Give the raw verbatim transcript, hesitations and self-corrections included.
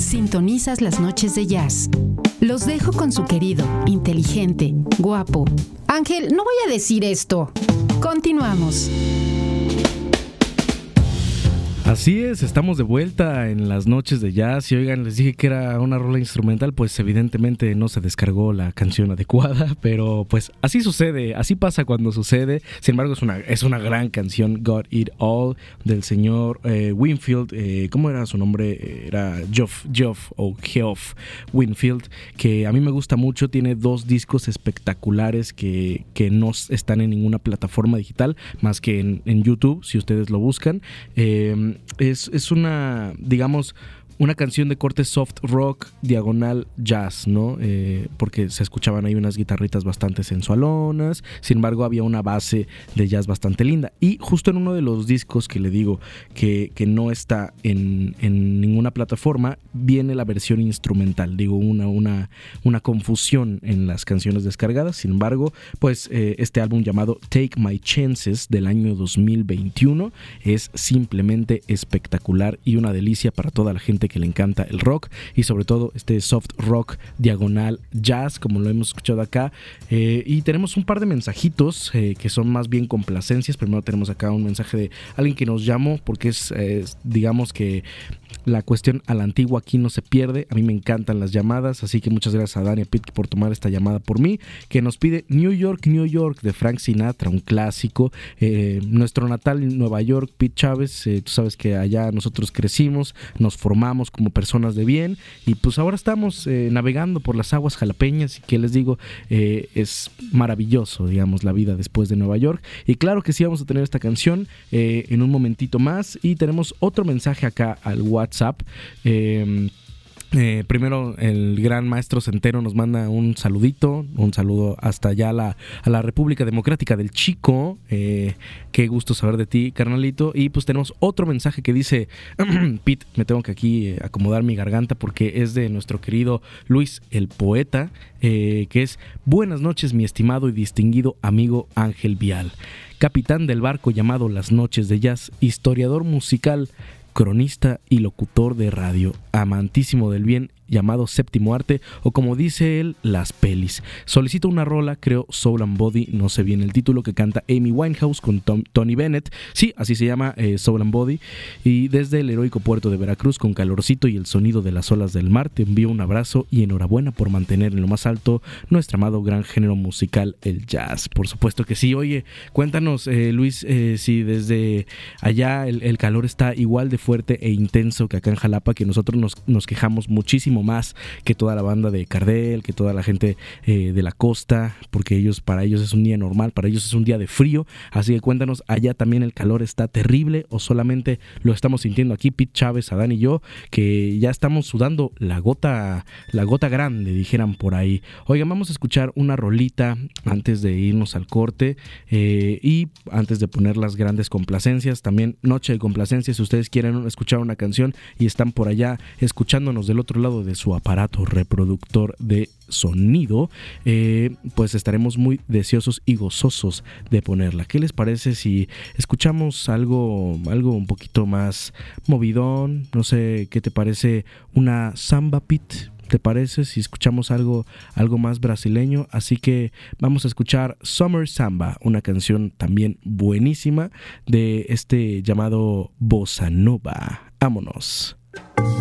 Sintonizas las noches de jazz. Los dejo con su querido, inteligente, guapo. Ángel, no voy a decir esto. Continuamos. Así es, estamos de vuelta en las noches de jazz y oigan, les dije que era una rola instrumental, pues evidentemente no se descargó la canción adecuada, pero pues así sucede, así pasa cuando sucede. Sin embargo, es una, es una gran canción, Got It All, del señor eh, Winfield, eh, ¿cómo era su nombre? Era Geoff, Geoff o Geoff Winfield, que a mí me gusta mucho, tiene dos discos espectaculares que, que no están en ninguna plataforma digital, más que en, en YouTube, si ustedes lo buscan. Eh, Es, es una, digamos, una canción de corte soft rock, diagonal jazz, ¿no? Eh, porque se escuchaban ahí unas guitarritas bastante sensualonas, sin embargo había una base de jazz bastante linda. Y justo en uno de los discos que le digo que, que no está en, en ninguna plataforma, viene la versión instrumental, digo, una, una, una confusión en las canciones descargadas. Sin embargo, pues eh, este álbum llamado Take My Chances del año dos mil veintiuno es simplemente espectacular y una delicia para toda la gente que le encanta el rock y sobre todo este soft rock diagonal jazz, como lo hemos escuchado acá. Eh, y tenemos un par de mensajitos eh, que son más bien complacencias. Primero tenemos acá un mensaje de alguien que nos llamó porque es, eh, digamos que la cuestión a la antigua aquí no se pierde. A mí me encantan las llamadas, así que muchas gracias a Dani Pitt por tomar esta llamada por mí, que nos pide New York, New York de Frank Sinatra, un clásico. Eh, nuestro natal Nueva York, Pete Chávez, eh, tú sabes que allá nosotros crecimos, nos formamos como personas de bien y pues ahora estamos eh, navegando por las aguas jalapeñas y que les digo, eh, es maravilloso, digamos, la vida después de Nueva York. Y claro que sí, vamos a tener esta canción eh, en un momentito más y tenemos otro mensaje acá al WhatsApp. Eh, Eh, primero el gran maestro Centeno nos manda un saludito, un saludo hasta allá a la, a la República Democrática del Chico. Eh, qué gusto saber de ti, carnalito. Y pues tenemos otro mensaje que dice Pete, me tengo que aquí eh, acomodar mi garganta porque es de nuestro querido Luis el Poeta, eh, que es: buenas noches mi estimado y distinguido amigo Ángel Vial, capitán del barco llamado Las Noches de Jazz, historiador musical, cronista y locutor de radio, amantísimo del bien llamado séptimo arte, o como dice él, las pelis. Solicito una rola, creo Soul and Body, no sé bien el título, que canta Amy Winehouse con Tom, Tony Bennett. Sí, así se llama, eh, Soul and Body. Y desde el heroico puerto de Veracruz, con calorcito y el sonido de las olas del mar, te envío un abrazo y enhorabuena por mantener en lo más alto nuestro amado gran género musical, el jazz. Por supuesto que sí. Oye, cuéntanos, eh, Luis, eh, si desde allá el, el calor está igual de fuerte e intenso que acá en Jalapa, que nosotros nos, nos quejamos muchísimo más que toda la banda de Cardel, que toda la gente eh, de la costa, porque ellos, para ellos es un día normal, para ellos es un día de frío. Así que cuéntanos, allá también el calor está terrible o solamente lo estamos sintiendo aquí Pete Chávez, Adán y yo, que ya estamos sudando la gota, la gota grande, dijeran por ahí. Oigan, vamos a escuchar una rolita antes de irnos al corte eh, y antes de poner las grandes complacencias, también noche de complacencias. Si ustedes quieren escuchar una canción y están por allá escuchándonos del otro lado de su aparato reproductor de sonido, eh, pues estaremos muy deseosos y gozosos de ponerla. ¿Qué les parece si escuchamos algo, algo un poquito más movidón? No sé, ¿qué te parece una samba, Pete? ¿Te parece si escuchamos algo, algo más brasileño? Así que vamos a escuchar Summer Samba, una canción también buenísima de este llamado Bossa Nova. ¡Vámonos!